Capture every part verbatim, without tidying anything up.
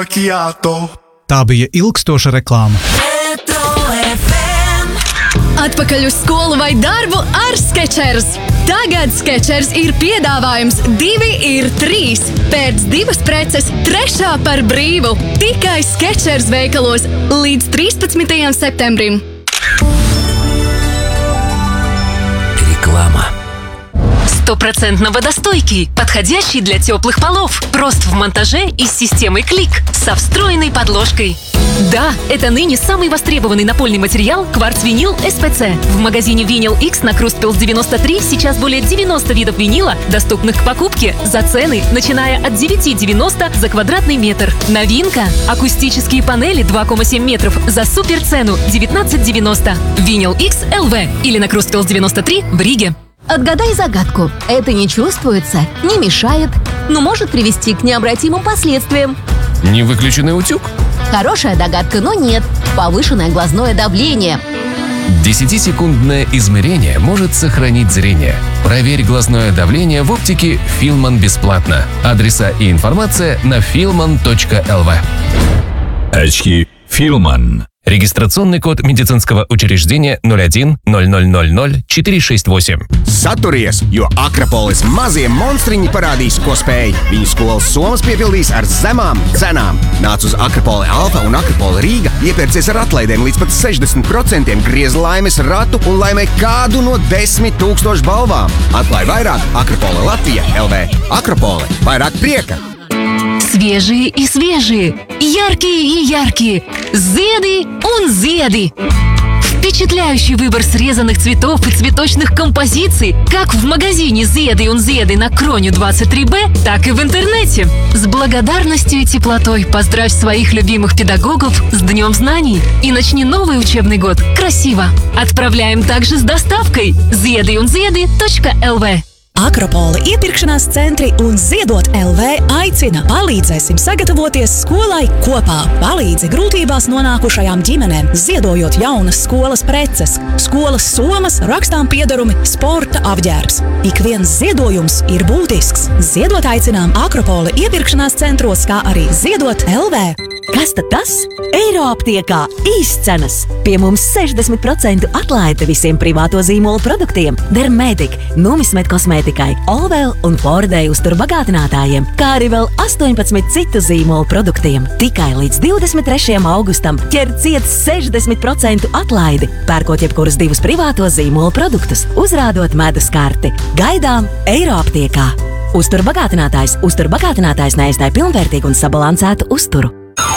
Tā bija ilgstoša reklāma. Atpakaļ uz skolu vai darbu ar Skechers. Tagad Skechers ir piedāvājums divi ir trīs. Pēc divas preces, trešā par brīvu. Tikai Skechers veikalos līdz trīspadsmitajam septembrim. Реклама. Стопроцентно водостойкий, подходящий для теплых полов. Прост в монтаже и с системой клик, со встроенной подложкой. Да, это ныне самый востребованный напольный материал кварц-винил эс пэ цэ. В магазине Vinyl X на Крустпилс девяносто три сейчас более девяносто видов винила, доступных к покупке за цены, начиная от девять девяносто за квадратный метр. Новинка – акустические панели два целых семь метров за суперцену девятнадцать девяносто. Vinyl X эл ви или на Крустпилс девяносто три в Риге. Отгадай загадку. Это не чувствуется, не мешает, но может привести к необратимым последствиям. Невыключенный утюг? Хорошая догадка, но нет. Повышенное глазное давление. десятисекундное измерение может сохранить зрение. Проверь глазное давление в оптике Филман бесплатно. Адреса и информация на филман точка эл ви. Очки Филман. Регистрационный код медицинского учреждения ноль один ноль ноль ноль ноль четыре шесть восемь. Saturies, jo Akropolis mazie monstriņi parādīs, ko spēj. Viņu skolas somas piepildīs ar zemām cenām. Nāc uz Akropoli Alfa un Akropoli Rīga, iepērcies ar atlaidēm līdz pat sešdesmit procentiem, griez laimes ratu un laimē kādu no desmit tūkstošu balvām. Atklāj vairāk Akropoli Latvija эл ви. Akropoli, vairāk prieka! Свежие и свежие, яркие и яркие, зеды он зеды. Впечатляющий выбор срезанных цветов и цветочных композиций как в магазине Зеды он Зеды на Кроню двадцать три бэ, так и в интернете. С благодарностью и теплотой поздравь своих любимых педагогов с Днем знаний и начни новый учебный год красиво. Отправляем также с доставкой зеды он зеды точка эл ви. Akropola iepirkšanās centri un Ziedot эл ви aicina palīdzēsim sagatavoties skolai kopā. Palīdzi grūtībās nonākušajām ģimenēm, ziedojot jaunas skolas preces, skolas somas, rakstām piedarumi, sporta apģērbs. Ik viens ziedojums ir būtisks. Ziedot aicinām Akropola iepirkšanās centros, kā arī Ziedot эл ви. Kas tad tas? Eiroaptiekā īscenas. Pie mums sešdesmit procenti atlaide visiem privāto zīmolu produktiem. Dermētik, Numismet kosmētikai, Olvēl un Fordei uzturbagātinātājiem, kā arī vēl astoņpadsmit citu zīmolu produktiem. Tikai līdz divdesmit trešajam augustam ķer ciet sešdesmit procentu atlaidi, pērkot jebkurus divus privāto zīmolu produktus, uzrādot medus karti. Gaidām Eiroaptiekā. Uzturbagātinātājs, uzturbagātinātājs neiztāja pilnvērtīgu un sabalansētu uzturu.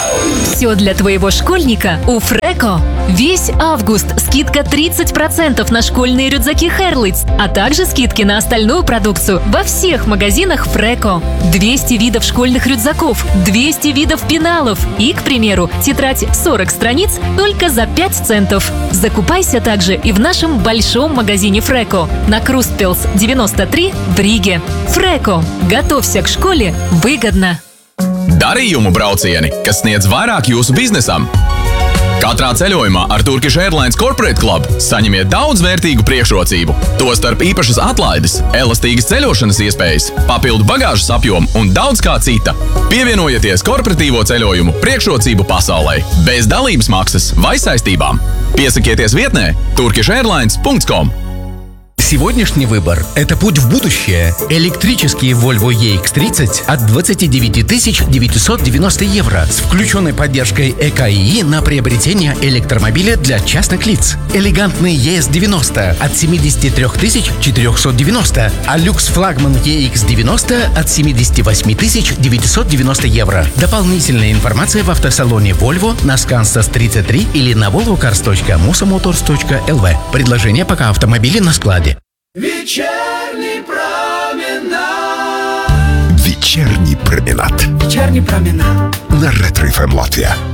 Все для твоего школьника у Фреко. Весь август скидка тридцать процентов на школьные рюкзаки Херлиц, а также скидки на остальную продукцию во всех магазинах Фреко. двести видов школьных рюкзаков, двести видов пеналов и, к примеру, тетрадь сорок страниц только за пять центов. Закупайся также и в нашем большом магазине Фреко на Крустпилс девяносто три в Риге. Фреко. Готовься к школе выгодно. Darījumu braucieni, kas sniedz vairāk jūsu biznesam. Katrā ceļojumā ar Turkish Airlines Corporate Club saņemiet daudz vērtīgu priekšrocību. Tostarp īpašas atlaides, elastīgas ceļošanas iespējas, papildu bagāžas apjomu un daudz kā cita. Pievienojieties korporatīvo ceļojumu priekšrocību pasaulē, bez dalības maksas vai saistībām. Piesakieties vietnē turkish airlines punkts com. Сегодняшний выбор – это путь в будущее. Электрический Volvo и икс тридцать от двадцать девять тысяч девятьсот девяносто евро с включенной поддержкой ЭКИ на приобретение электромобиля для частных лиц. Элегантный и эс девяносто от семьдесят три тысячи четыреста девяносто, а люкс-флагман и икс девяносто от семьдесят восемь тысяч девятьсот девяносто евро. Дополнительная информация в автосалоне Volvo на Скансас тридцать три или на volvo cars точка musamotors точка эл ви. Предложение пока автомобили на складе. Вечерний променад. Вечерний променад. Вечерний променад. На Ретро эф эм Латвия.